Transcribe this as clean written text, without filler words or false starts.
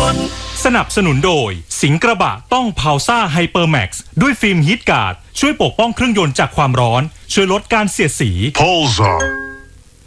นต์สนับสนุนโดยสิงห์กระบะต้องพาวซ่าไฮเปอร์แม็กซ์ด้วยฟิล์มฮีทการ์ดช่วยปกป้องเครื่องยนต์จากความร้อนช่วยลดการเสียดสี Pulsar